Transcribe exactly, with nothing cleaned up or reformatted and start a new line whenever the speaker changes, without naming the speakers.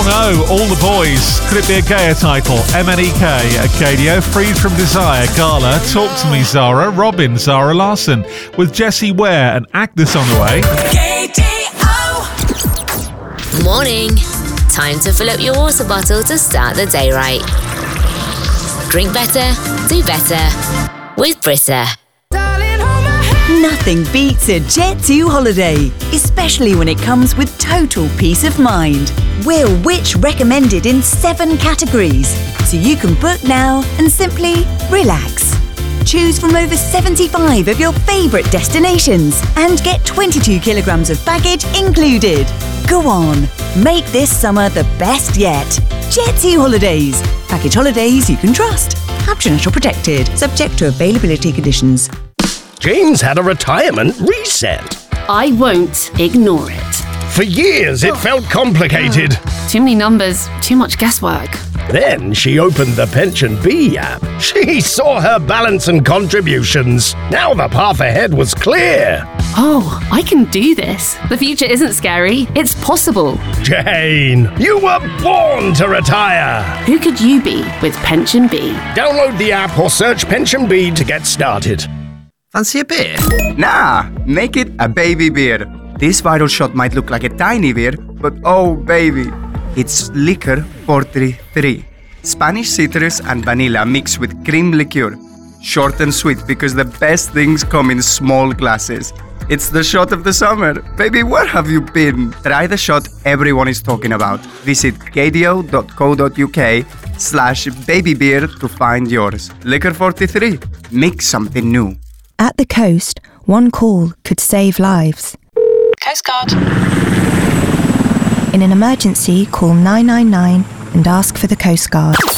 know, All the Boys. Could it be a gayer title? M N E K, Acadia, Freed from Desire, Gala, Talk to Me Zara, Robin, Zara Larson, with Jessie Ware and Agnes on the way.
K D O.
Morning. Time to fill up your water bottle to start the day right. Drink better, do better with Brita.
Nothing beats a Jet two holiday, especially when it comes with total peace of mind. We're Which recommended in seven categories, so you can book now and simply relax. Choose from over seventy-five of your favourite destinations and get twenty-two kilograms of baggage included. Go on, make this summer the best yet. Jet two Holidays. Package holidays you can trust. Caption National Protected. Subject to availability conditions.
Jane's had a retirement reset.
I won't ignore it.
For years, it felt complicated.
Too many numbers, too much guesswork.
Then she opened the Pension Bee app. She saw her balance and contributions. Now the path ahead was clear.
Oh, I can do this. The future isn't scary. It's possible.
Jane, you were born to retire.
Who could you be with Pension Bee?
Download the app or search Pension Bee to get started.
Fancy a beer?
Nah, make it a baby beer. This vital shot might look like a tiny beer, but oh baby, it's Liquor forty-three. Spanish citrus and vanilla mixed with cream liqueur. Short and sweet because the best things come in small glasses. It's the shot of the summer. Baby, where have you been? Try the shot everyone is talking about. Visit kdo.co.uk slash babybeer to find yours. Liquor forty-three. Make something new.
At the coast, one call could save lives.
Coast Guard.
In an emergency, call nine nine nine and ask for the Coast Guard.